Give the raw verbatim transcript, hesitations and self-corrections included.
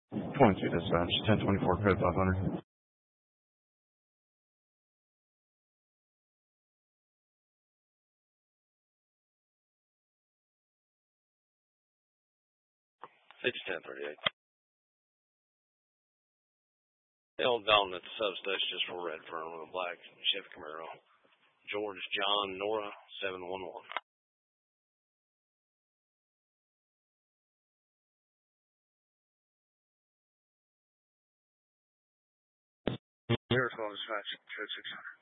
twenty-two dispatch, ten twenty-four code five hundred. Six ten thirty-eight. L Dalton at the substation just for Redfern with a black Chevy Camaro. George John Nora seven one one. Miracle dispatch code six hundred.